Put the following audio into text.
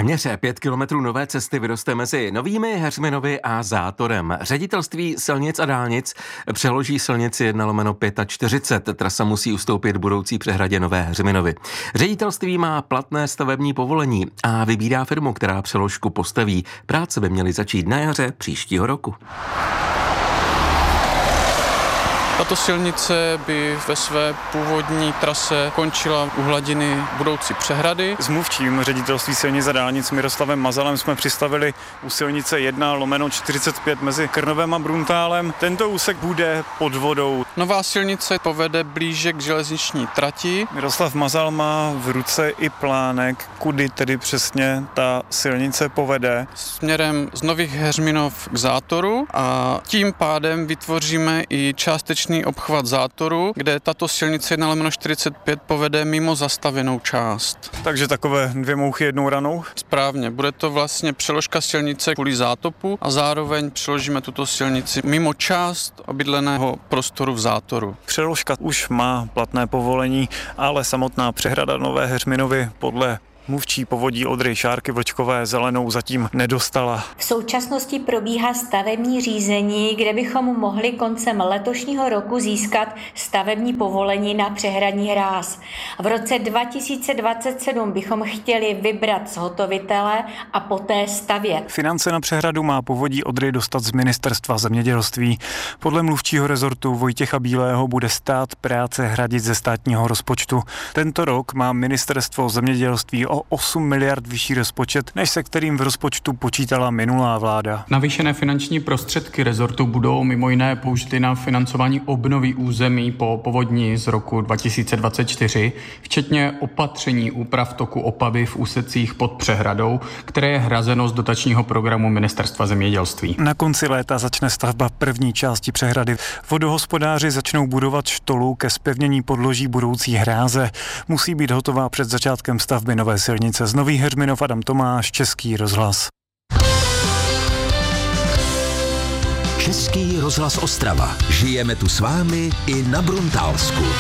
Téměř 5 kilometrů nové cesty vyroste mezi Novými Heřminovy a Zátorem. Ředitelství silnic a dálnic přeloží silnici 1/45. Trasa musí ustoupit budoucí přehradě Nové Heřminovy. Ředitelství má platné stavební povolení a vybírá firmu, která přeložku postaví. Práce by měly začít na jaře příštího roku. Tato silnice by ve své původní trase končila u hladiny budoucí přehrady. S mluvčím ředitelství silnic a dálnic Miroslavem Mazalem jsme přistavili u silnice 1/45 mezi Krnovem a Bruntálem. Tento úsek bude pod vodou. Nová silnice povede blíže k železniční trati. Miroslav Mazal má v ruce i plánek, kudy tedy přesně ta silnice povede. Směrem z Nových Heřminov k Zátoru a tím pádem vytvoříme i částečný obchvat Zátoru, kde tato silnice 1/45 povede mimo zastavěnou část. Takže takové 2 mouchy jednou ranou? Správně, bude to vlastně přeložka silnice kvůli zátopu a zároveň přeložíme tuto silnici mimo část obydleného prostoru v Zátoru. Přeložka už má platné povolení, ale samotná přehrada Nové Heřminovy podle mluvčí povodí Odry Šárky Vlčkové zelenou zatím nedostala. V současnosti probíhá stavební řízení, kde bychom mohli koncem letošního roku získat stavební povolení na přehradní hráz. V roce 2027 bychom chtěli vybrat zhotovitele a poté stavět. Finance na přehradu má povodí Odry dostat z Ministerstva zemědělství. Podle mluvčího rezortu Vojtěcha Bílého bude stát práce hradit ze státního rozpočtu. Tento rok má Ministerstvo zemědělství o 8 miliard vyšší rozpočet, než se kterým v rozpočtu počítala minulá vláda. Navýšené finanční prostředky rezortu budou mimo jiné použity na financování obnovy území po povodni z roku 2024, včetně opatření úprav toku Opavy v úsecích pod přehradou, které je hrazeno z dotačního programu Ministerstva zemědělství. Na konci léta začne stavba první části přehrady. Vodohospodáři začnou budovat štolu ke zpevnění podloží budoucí hráze. Musí být hotová před začátkem stavby nové silnice. Z Nových Heřminov Adam Tomáš, Český rozhlas. Český rozhlas Ostrava. Žijeme tu s vámi i na Bruntálsku.